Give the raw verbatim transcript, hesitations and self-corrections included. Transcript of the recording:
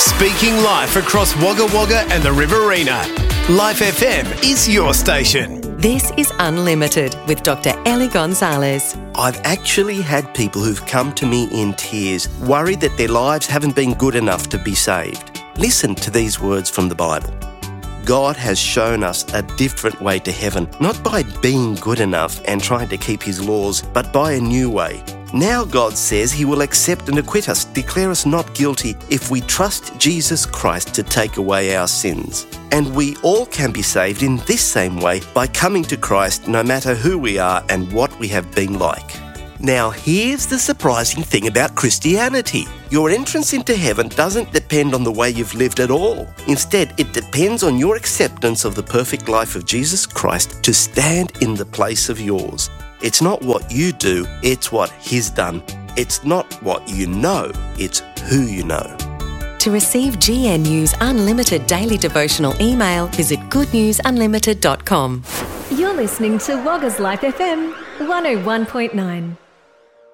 Speaking life across Wagga Wagga and the Riverina. Life F M is your station. This is Unlimited with Doctor Ellie Gonzalez. I've actually had people who've come to me in tears, worried that their lives haven't been good enough to be saved. Listen to these words from the Bible. God has shown us a different way to heaven, not by being good enough and trying to keep his laws, but by a new way. Now God says he will accept and acquit us, declare us not guilty if we trust Jesus Christ to take away our sins. And we all can be saved in this same way by coming to Christ no matter who we are and what we have been like. Now here's the surprising thing about Christianity. Your entrance into heaven doesn't depend on the way you've lived at all. Instead, it depends on your acceptance of the perfect life of Jesus Christ to stand in the place of yours. It's not what you do, it's what he's done. It's not what you know, it's who you know. To receive G N U's Unlimited daily devotional email, visit good news unlimited dot com. You're listening to Wagga's Life F M one oh one point nine.